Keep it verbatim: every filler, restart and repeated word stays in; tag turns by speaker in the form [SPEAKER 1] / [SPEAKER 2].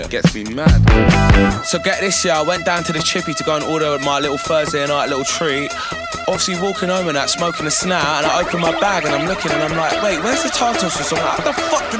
[SPEAKER 1] gets me mad. So get this, yeah, I went down to the Chippy to go and order my little Thursday night little treat. Obviously walking home and that, smoking a snout, and I open my bag and I'm looking and I'm like, wait, where's the tartar sauce? I'm like, what the fuck did